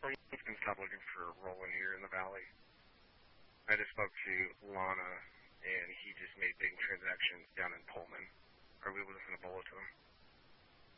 Someone's going to stop looking for Roland here in the valley. I just spoke to Lana, and he just made big transactions down in Pullman. Are we able to send a bullet to him?